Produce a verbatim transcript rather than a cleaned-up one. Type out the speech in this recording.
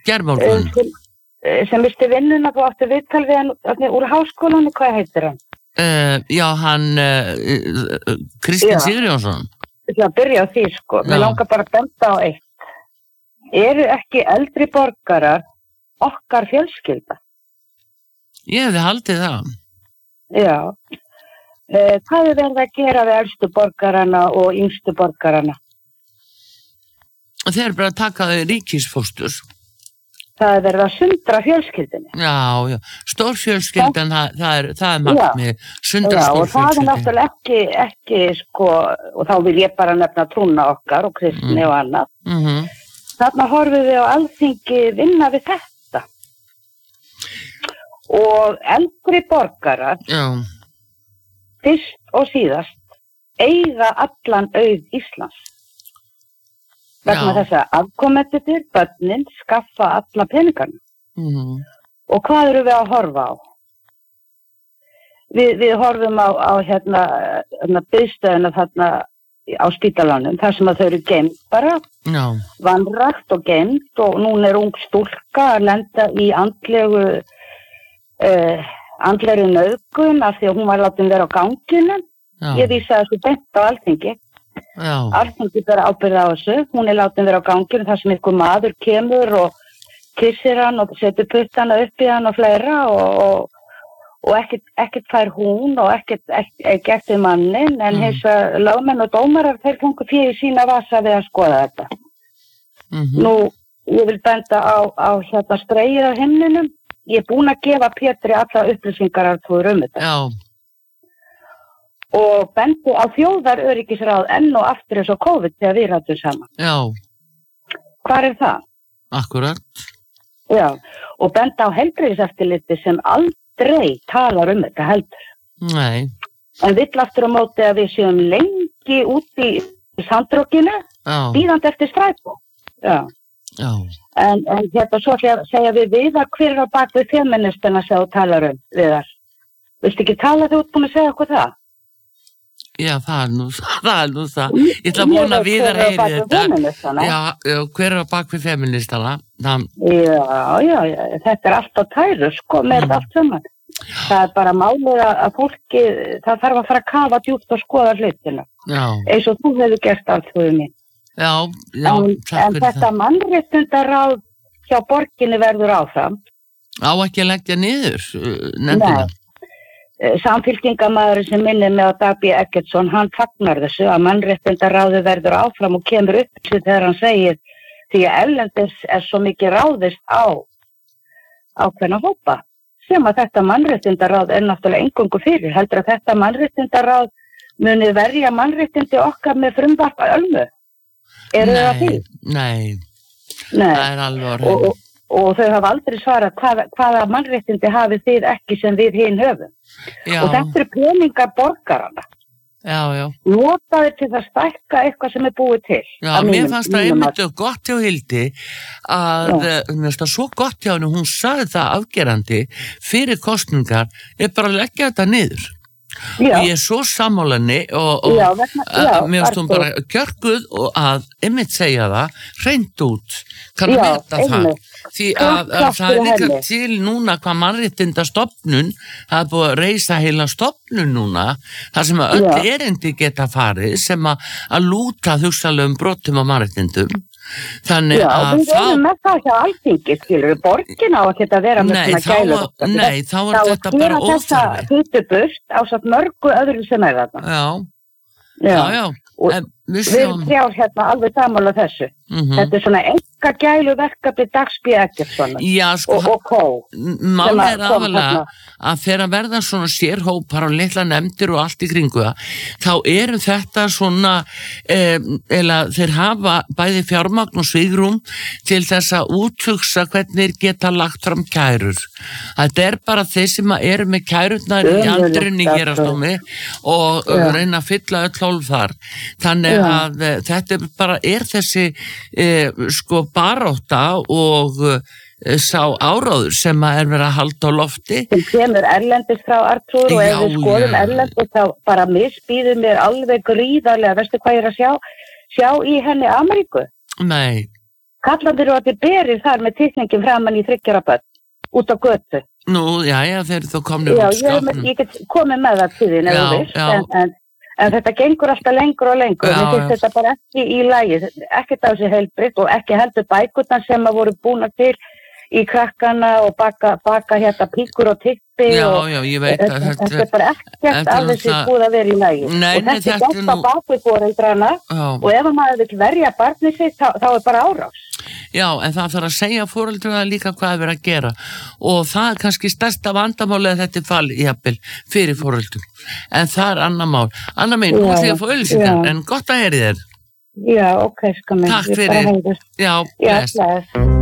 Gærmorgun. sem, sem visti vinnuna, þú áttu viðtal við hann úr háskólanum, hvað heitir hann? Uh, já, hann uh, Kristinn Sigurjónsson. Já, byrja á því, sko. Mér langar bara að benda á eitt. Eru ekki eldri borgarar okkar fjölskylda? Ég hefði haldið það. Já. Uh, hvað er verið að gera við elstu borgarana og yngstu borgarana? Þeir eru bara að taka þau ríkisfóstur. Það er verið að sundra fjölskyldinni. Já, já. Stór fjölskyldan, það, það er, það er markmið. Sundra já, stór fjölskyldi. Já, og það er náttúrulega ekki, ekki, sko, og þá vil ég bara nefna trúna okkar og kristni mm. og annað. Mm-hmm. Þarna horfum við á Alþingi vinna við þetta. Og eldri borgarar, já. Fyrst og síðast, eiga allan auð Íslands. Vegna þess að afkomendur, börnin, skaffa alla peningarna. Mm. Og hvað eru við að horfa á? Við, við horfum á, á hérna, hérna biðstöðuna þarna á spítalanum, þar sem að þau eru geimt bara, no. vanrækt og geimt og núna er ung stúlka að lenda í andlegu, uh, andlegu nauðgun af því að hún var látin vera á ganginu. No. Ég vísa þessu beint á Alþingi. Alþingi ber ábyrgð á þessu, hún er látin vera á ganginu þar sem einhver maður kemur og kissir hann og setur puttana upp í hann og fleira og, og, og ekkert, ekkert fær hún og ekkert, ekkert gert við mannin en mm. hins að lögmenn og dómarar þeir fengu fyrir sína vasa við að skoða þetta. Mm-hmm. Nú, ég vil benda á, á hérna spreyið á himninum, ég er búin að gefa Pétri alla upplýsingar að þú um þetta. Já. Og bendi á þjóðaröryggisráð enn og aftur eins og COVID þegar við rættum saman. Já. Hvar er það? Akkurat. Já, og bendi á heilbrigðiseftirliti sem aldrei talar um þetta heldur. Nei. En vill aftur á móti að við séum lengi út í sandrókinu, bíðandi eftir strætó. Já. Já. En, en hérna svo segja við við að hver er á bak við feministana sem þú talar um við þar. Viltu ekki tala þegar þú ert búin að segja okkur það? Já, það er nú það. Er nú það. Ég ætla að vona við að heyri þetta. Já, já, hver er á bak við feministana? Það... Já, já, já, þetta er allt á tæru, sko, með mm. allt saman. Það er bara málið að fólki, það þarf að fara að kafa djúpt og skoða hlutina. Já. Eins og þú hefur gert allt fyrir mig. Já, já, en, en þetta mannréttindaráð hjá borginni verður áfram. Á ekki að leggja niður nefndina. Nei. Samfylkingamæður sem minnir með á Dag B. Eggertsson, hann fagnar þessu að mannréttindaráði verður áfram og kemur upp til þegar hann segir því að erlendis er svo mikið ráðist á ákveðna hópa sem að þetta mannréttindaráð er náttúrulega eingöngu fyrir. Heldur að þetta mannréttindaráð muni verja mannréttindi okkar með frumvarp ölmu? Eru það því? Nei, nei, það er alveg orðið. Og, og, og þau hafa aldrei svarað hvað, hvaða mannréttindi hafið þið ekki sem við hinn höfum. Já. Og þetta eru peningar borgarana. Já, já. Notaði til að stækka eitthvað sem er búið til. Já, mér fannst það einmitt gott hjá Hildi að, mér finnst það svo gott hjá henni, hún sagði það afgerandi fyrir kosningar, er bara að leggja þetta niður. Já. Og ég er svo sammálanni og, og já, vegna, já, mér finnst hún bara kjörguð og að einmitt segja það, hreint út, kann að vita það. Því að, að það er líka henni. Til núna hvað mannréttindastofnun, það er búið að reisa heila stofnun núna, þar sem að öll já. Erindi geta farið sem að, að lúta hugsalegum brotum á mannréttindum. Þannig já, að þá... Já, við erum með það hjá Alþingi, skilur við, borgin á að geta vera með svona gælu. Nei, þá er þetta bara óþarfi. Þá er þetta hutubust á satt mörgu öðru sem er þetta. Já, já, já. Og við erum þrjár hérna alveg samála þessu. Mm-hmm. Þetta er svona enga gælu verkefni Dag B. Eggertsson sko, og, og kó. Mál er aðalega að þegar að verða svona sérhópar og litla nefndir og allt í kringu það, þá eru þetta svona, eh, eða þeir hafa bæði fjármagn og svigrúm til þess að úthugsa hvernig þeir geta lagt fram kærur. Þetta er bara þeir sem eru með kærurnar í andrinni héraðsdómi og ja. Reyna að fylla öll hólf þar. Þannig ja. Að eh, þetta bara er þessi eh, sko barátta og sá áráður sem að er verið að halda á lofti. Sem kemur erlendis frá Artúr og ef við skoðum já. Erlendis þá bara misbýður mér alveg gríðarlega, veistu hvað ég er að sjá, sjá í henni Ameríku? Nei. kallandir og allir berir þar með titningin framan í þryggjara börn út á götu. Nú, já, já, þeir þú komnir út skápnum. Já, ég get komið með það til þín, ef þú veist, en, en, en þetta gengur alltaf lengur og lengur, og mér finnst þetta bara ekki í lagi, ekkert á sig heilbrigt og ekki heldur bækurnar sem að voru búnar til í krakkana og baka, baka hérna píkur og tippi já, og já, ég veit að þetta, þetta er bara ekkert af þessi búið að vera í lagi. Nei, og þetta er gott á bakvið foreldrana og ef maður vil verja barnið sitt, þá, þá er bara árás. Já, en það þarf að segja foreldruna líka hvað er verið að gera og það er kannski stærsta vandamáli að þetta er fall jafnvel fyrir foreldrum. En það er annar mál. Anna mín, þú ætli að fá auglýsingar, en gott að heyri þér. Já, ok, sko mér. Takk fyrir. Já, bless.